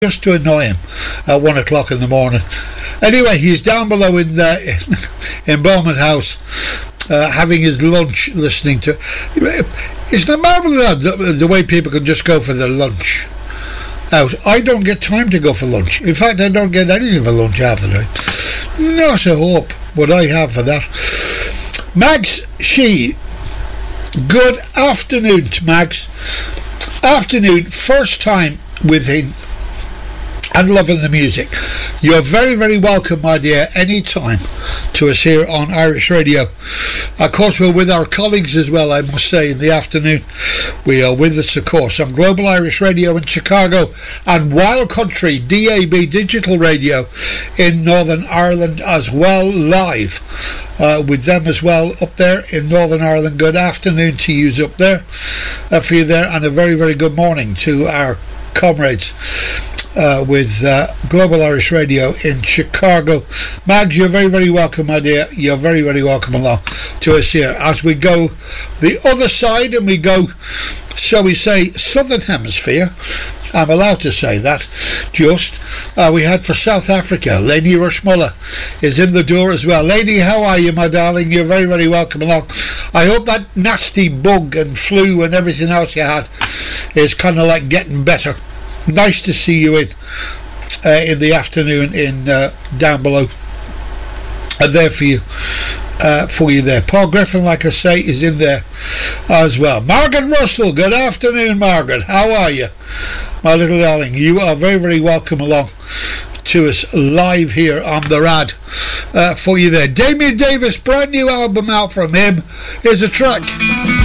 just to annoy him at 1 o'clock in the morning. Anyway, he's down below in Bowman House having his lunch, listening to... Isn't it marvellous the way people can just go for their lunch out? I don't get time to go for lunch. In fact, I don't get anything for lunch half the time. Not a hope what I have for that. Mags She, good afternoon to Mags. Afternoon, first time with him and loving the music. You're very, very welcome, my dear, any time to us here on Irish Radio. Of course, we're with our colleagues as well, I must say, in the afternoon. We are with us, of course, on Global Irish Radio in Chicago and Wild Country DAB Digital Radio in Northern Ireland as well, live with them as well up there in Northern Ireland. Good afternoon to you up there, for you there, and a very, very good morning to our comrades with Global Irish Radio in Chicago. Mags, you're very, very welcome, my dear. You're very, very welcome along to us here as we go the other side, and we go, shall we say, Southern Hemisphere. I'm allowed to say that. Just we head for South Africa. Lady Rushmuller is in the door as well. Lady, how are you, my darling? You're very, very welcome along. I hope that nasty bug and flu and everything else you had is kind of like getting better. Nice to see you in the afternoon in down below there for you there. Paul Griffin, like I say, is in there as well. Margaret Russell, good afternoon, Margaret. How are you, my little darling? You are very, very welcome along to us live here on the Rad for you there. Damien Davis, brand new album out from him. Here's a track.